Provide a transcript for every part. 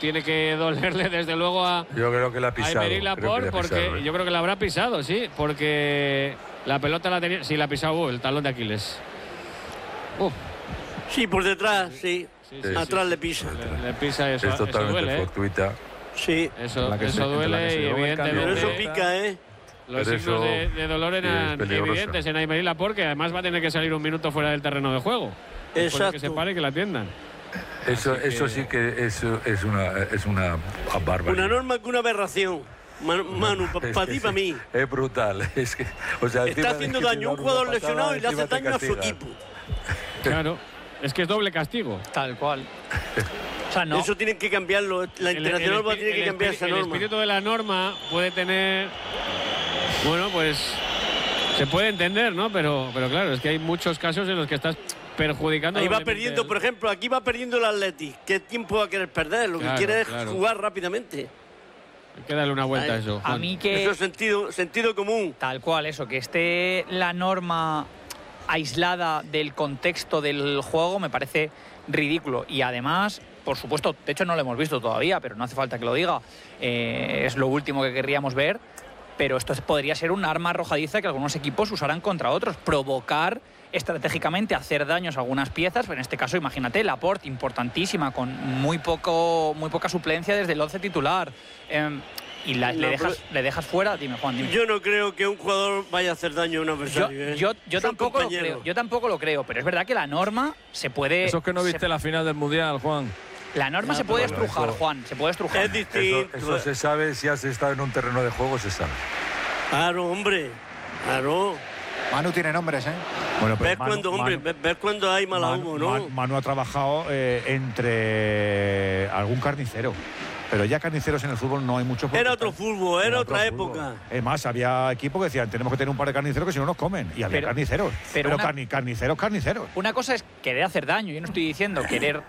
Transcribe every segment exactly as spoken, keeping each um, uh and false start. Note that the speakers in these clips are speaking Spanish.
tiene que dolerle desde luego a, yo creo que la ha pisado, a Aymeric Laporte, porque pisado, ¿eh? Yo creo que la habrá pisado, sí, porque la pelota la tenía, sí, la ha pisado, uh, el talón de Aquiles. Uh. Sí, por detrás, sí, sí, sí atrás sí, le pisa. Le, le pisa eso, es totalmente eso duele, fortuita. ¿eh? Sí, eso, eso se, duele y evidentemente. Pero eso pica, ¿eh? Los Pero signos de, de dolor eran evidentes en Aymeric Laporte, que además va a tener que salir un minuto fuera del terreno de juego. Exacto. Que se pare y que la atiendan. Eso, que... eso sí que es, es una, es una barbaridad. Una norma que una aberración. Manu, Manu para pa ti, para mí. Es brutal. Es que, o sea, está haciendo daño a un jugador lesionado y le hace daño a su equipo. Claro, es que es doble castigo. Tal cual. O sea, no. Eso tienen que cambiarlo. La internacional el, el, va a tener que cambiar esa el norma. El espíritu de la norma puede tener. Bueno, pues. Se puede entender, ¿no? Pero, pero claro, es que hay muchos casos en los que estás perjudicando. Ahí va perdiendo, el... por ejemplo, aquí va perdiendo el Atleti. ¿Qué tiempo va a querer perder? Lo claro, que quiere claro. es jugar rápidamente. Hay que darle una vuelta a, a eso. Juan. A mí que. Eso es sentido, sentido común. Tal cual, eso, que esté la norma aislada del contexto del juego me parece ridículo. Y además, por supuesto, de hecho no lo hemos visto todavía, pero no hace falta que lo diga. Eh, es lo último que querríamos ver. Pero esto podría ser un arma arrojadiza que algunos equipos usarán contra otros. Provocar estratégicamente, hacer daños a algunas piezas. Pero en este caso, imagínate, Laporte, importantísima, con muy poco, muy poca suplencia desde el once titular. Eh, y la, no, le, dejas, pero... le dejas fuera. Dime, Juan, dime. Yo no creo que un jugador vaya a hacer daño a un adversario. Yo, ¿eh? yo, yo, tampoco lo creo, yo tampoco lo creo. Pero es verdad que la norma se puede... Eso es que no viste se... la final del Mundial, Juan. La norma no, se puede estrujar, eso, Juan, se puede estrujar. Es distinto. Eso, eso se sabe, si has estado en un terreno de juego, se sabe. Claro, hombre, claro. Manu tiene nombres, ¿eh? Bueno, ver cuando, hombre, Manu, ver cuando hay mala humo, ¿no? Manu, Manu ha trabajado eh, entre algún carnicero. Pero ya carniceros en el fútbol no hay muchos. Era otro fútbol, era, era otra fútbol. época. Es más, había equipos que decían, tenemos que tener un par de carniceros que si no nos comen. Y había pero, carniceros. Pero, pero una, carni, carniceros, carniceros. Una cosa es querer hacer daño. Yo no estoy diciendo querer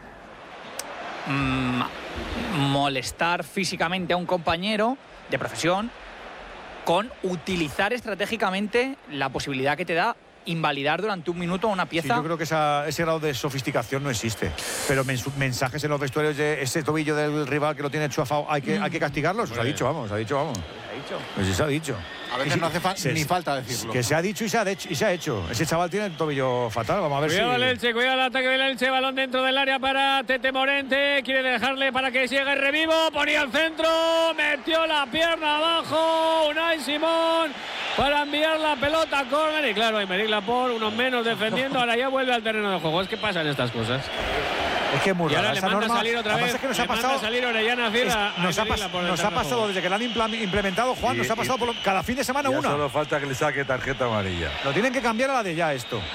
mmm, molestar físicamente a un compañero de profesión con utilizar estratégicamente la posibilidad que te da invalidar durante un minuto una pieza. Sí, yo creo que esa, ese grado de sofisticación no existe. Pero mens mensajes en los vestuarios de ese tobillo del rival que lo tiene chufado, hay que, mm. hay que castigarlos. Os ha dicho, vamos, ha dicho, vamos. ¿Se ha dicho? Pues sí, se ha dicho. A veces si, no hace fa se, ni falta decirlo. Que se ha dicho y se ha, hecho, y se ha hecho. Ese chaval tiene el tobillo fatal. Vamos a ver cuidado si... el Elche, cuidado el ataque del Elche. Balón dentro del área para Tete Morente. Quiere dejarle para que llegue revivo. Ponía el centro. Metió la pierna abajo. Unai Simón para enviar la pelota a córner. Y claro, Aymeric Laporte, unos menos defendiendo. Ahora ya vuelve al terreno de juego. Es que pasan estas cosas. Es que es muy rara. Y ahora le manda norma, a salir otra vez. Es que nos le ha pasado, manda a salir Orellana Cierra. Es, nos ha, pas, nos ha pasado desde que la han implementado, Juan, y, nos ha pasado por lo, cada fin de semana ya una. Solo falta que le saque tarjeta amarilla. Lo tienen que cambiar a la de ya esto.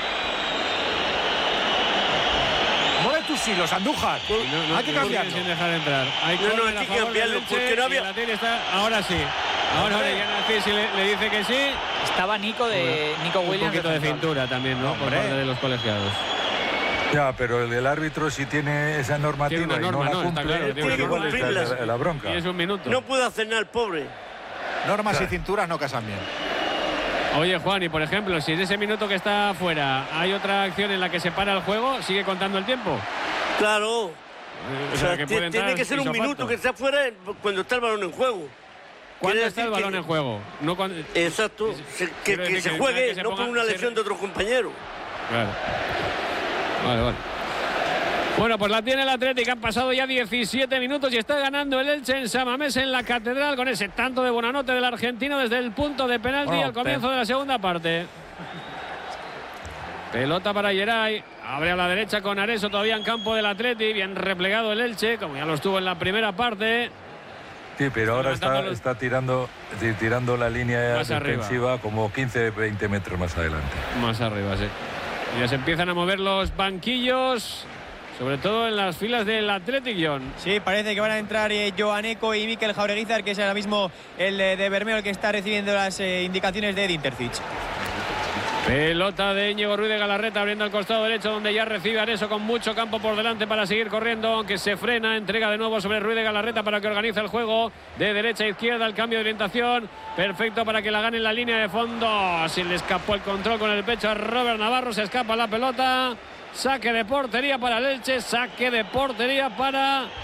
Mueve tus hilos, Andújar. No, no, hay que no cambiarlo. Sin dejar entrar. Hay no, no, hay que cambiarlo porque no había. Está, ahora sí. Ahora Orellana sí le, le dice que sí. Estaba Nico de Nico Williams. Un poquito de, de cintura también, ¿no? Por parte de los colegiados. Ya, pero el, el árbitro si tiene esa normativa tiene una norma, y no, no la cumple, claro, pues tiene igual está la, la bronca. Y es un minuto. No puede hacer nada el pobre. Normas claro. y cinturas no casan bien. Oye, Juan, y por ejemplo, si en ese minuto que está afuera hay otra acción en la que se para el juego, ¿sigue contando el tiempo? Claro. O sea, o sea, que tiene que ser un minuto que esté afuera cuando está el balón en juego. ¿Cuándo está el balón que... en juego? No cuando... Exacto. Se, que, que, que se juegue, que se no por una lesión ser... de otro compañero. Claro. Vale, vale. Bueno, pues la tiene el Atlético. Han pasado ya diecisiete minutos y está ganando el Elche en San Mamés, en la Catedral, con ese tanto de Buonanotte del argentino desde el punto de penalti bueno, al comienzo de la segunda parte. Pelota para Geray. Abre a la derecha con Areso todavía en campo del Atleti. Bien replegado el Elche, como ya lo estuvo en la primera parte. Sí, pero ahora está, los... está tirando, tirando la línea más defensiva arriba. Como quince veinte metros más adelante. Más arriba, sí. Ya se empiezan a mover los banquillos, sobre todo en las filas del Athletic, John. Sí, parece que van a entrar eh, Joaneco y Mikel Jaureguizar, que es ahora mismo el eh, de Bermeo el que está recibiendo las eh, indicaciones de Edin Terzic. Pelota de Íñigo Ruiz de Galarreta abriendo al costado derecho, donde ya recibe Areso con mucho campo por delante para seguir corriendo, aunque se frena, entrega de nuevo sobre Ruiz de Galarreta para que organice el juego de derecha a izquierda, el cambio de orientación perfecto para que la gane en la línea de fondo. Se le escapó el control con el pecho a Robert Navarro, se escapa la pelota, saque de portería para el Elche, saque de portería para